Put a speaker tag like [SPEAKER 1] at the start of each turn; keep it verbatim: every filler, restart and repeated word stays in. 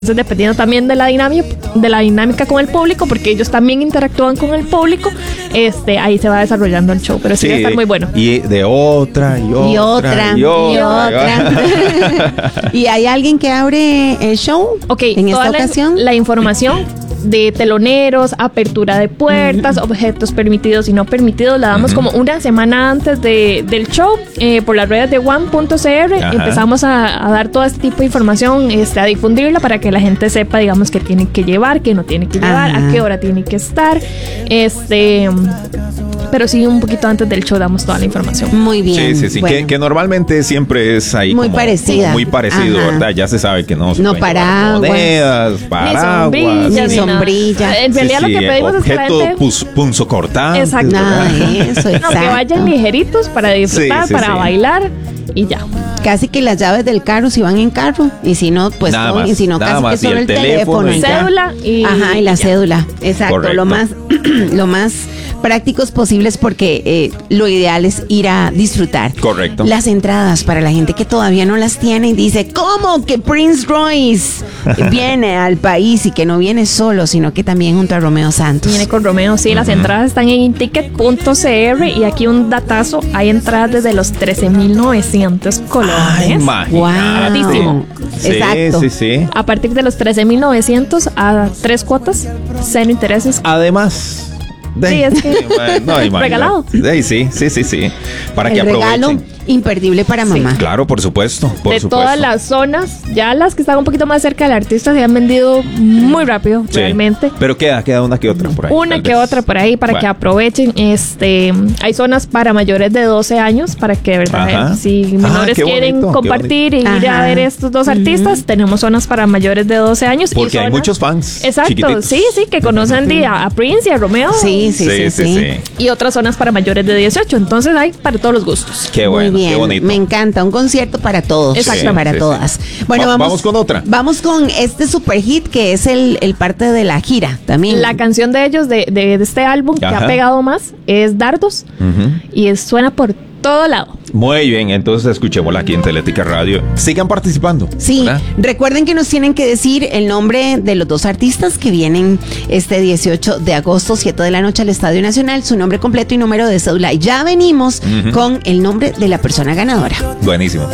[SPEAKER 1] Entonces, dependiendo también de la dinámica, de la dinámica con el público, porque ellos también interactúan con el público, este, ahí se va desarrollando el show, pero sí, sí va a estar muy bueno.
[SPEAKER 2] Y de otra, y otra,
[SPEAKER 3] y otra, y otra. Y, otra. ¿Y hay alguien que abre el show
[SPEAKER 1] Ok,
[SPEAKER 3] en esta
[SPEAKER 1] toda la,
[SPEAKER 3] ocasión?
[SPEAKER 1] La información de teloneros, apertura de puertas, uh-huh. objetos permitidos y no permitidos, la damos uh-huh. como una semana antes de, del show, eh, por las redes de one punto c r. Ajá. Empezamos a, a dar todo este tipo de información, este, a difundirla para que la gente sepa, digamos, qué tiene que llevar, qué no tiene que llevar, Ajá. a qué hora tiene que estar, este... pero sí, un poquito antes del show damos toda la información.
[SPEAKER 3] Muy bien.
[SPEAKER 2] Sí, sí, sí,
[SPEAKER 3] bueno.
[SPEAKER 2] que, que normalmente siempre es ahí
[SPEAKER 3] muy
[SPEAKER 2] como,
[SPEAKER 3] parecida.
[SPEAKER 2] Muy parecido,
[SPEAKER 3] Ajá.
[SPEAKER 2] ¿verdad? Ya se sabe que no se
[SPEAKER 3] no paraguas,
[SPEAKER 2] monedas, paraguas,
[SPEAKER 3] ni sombrilla, ni sombrilla.
[SPEAKER 1] En realidad
[SPEAKER 2] sí, sí,
[SPEAKER 1] lo que pedimos es que la gente...
[SPEAKER 2] Pus, punzocortante.
[SPEAKER 1] Exacto.
[SPEAKER 3] Nada de eso, exacto.
[SPEAKER 1] No, que vayan ligeritos para disfrutar, sí, sí, para sí. bailar y ya.
[SPEAKER 3] Casi que las llaves del carro si van en carro, y si no, pues
[SPEAKER 2] nada
[SPEAKER 3] todo,
[SPEAKER 2] más,
[SPEAKER 3] y si no, casi
[SPEAKER 2] más,
[SPEAKER 3] que solo
[SPEAKER 2] el
[SPEAKER 3] el
[SPEAKER 2] teléfono,
[SPEAKER 3] teléfono.
[SPEAKER 2] y
[SPEAKER 1] cédula y...
[SPEAKER 3] Ajá, y la
[SPEAKER 1] ya.
[SPEAKER 3] cédula, exacto.
[SPEAKER 2] Correcto.
[SPEAKER 3] Lo más, lo más prácticos posibles, porque eh, lo ideal es ir a disfrutar.
[SPEAKER 2] Correcto.
[SPEAKER 3] Las entradas para la gente que todavía no las tiene y dice, ¿cómo que Prince Royce viene al país y que no viene solo, sino que también junto a Romeo Santos?
[SPEAKER 1] Viene con Romeo, sí, uh-huh. las entradas están en inticket punto c r y aquí un datazo, hay entradas desde los trece mil novecientos colones.
[SPEAKER 3] Wow.
[SPEAKER 2] Sí,
[SPEAKER 3] exacto.
[SPEAKER 2] Sí, sí.
[SPEAKER 1] A partir de los trece mil novecientos a tres cuotas, cero intereses.
[SPEAKER 2] Además... De,
[SPEAKER 1] sí, es que
[SPEAKER 2] no,
[SPEAKER 1] regalado.
[SPEAKER 2] De, sí, sí, sí, sí. Para
[SPEAKER 3] el
[SPEAKER 2] que aprovechen.
[SPEAKER 3] Regalo imperdible para mamá.
[SPEAKER 2] Sí, claro, por supuesto. Por
[SPEAKER 1] de
[SPEAKER 2] supuesto.
[SPEAKER 1] todas las zonas, ya las que están un poquito más cerca del artista se han vendido muy rápido, sí. realmente.
[SPEAKER 2] Pero queda, queda una que otra por ahí.
[SPEAKER 1] Una que vez. otra por ahí para bueno. que aprovechen. Este, hay zonas para mayores de doce años para que de verdad, Ajá. si menores ah, quieren bonito, compartir y ir Ajá. a ver estos dos artistas, uh-huh. tenemos zonas para mayores de doce años.
[SPEAKER 2] Porque
[SPEAKER 1] y zonas,
[SPEAKER 2] hay muchos fans.
[SPEAKER 1] Exacto, chiquititos. sí, sí, que conocen uh-huh. a, a Prince y a Romeo.
[SPEAKER 3] Sí sí sí, sí, sí, sí.
[SPEAKER 1] Y otras zonas para mayores de dieciocho. Entonces hay para todos los gustos.
[SPEAKER 2] Qué bueno,
[SPEAKER 3] muy bien,
[SPEAKER 2] qué bonito.
[SPEAKER 3] Me encanta, un concierto para todos.
[SPEAKER 1] Exacto,
[SPEAKER 3] sí, para sí, todas.
[SPEAKER 2] Sí.
[SPEAKER 3] Bueno,
[SPEAKER 2] Va,
[SPEAKER 3] vamos,
[SPEAKER 2] vamos con otra.
[SPEAKER 3] Vamos con este super hit que es el, el parte de la gira también.
[SPEAKER 1] La canción de ellos de, de, de este álbum Ajá. que ha pegado más es Dardos uh-huh. y es, suena por todo lado.
[SPEAKER 2] Muy bien, entonces escuchémosla aquí en Teletica Radio. Sigan participando.
[SPEAKER 3] Sí, ¿verdad? Recuerden que nos tienen que decir el nombre de los dos artistas que vienen este dieciocho de agosto, siete de la noche al Estadio Nacional, su nombre completo y número de cédula. Ya venimos uh-huh. con el nombre de la persona ganadora.
[SPEAKER 2] Buenísimo.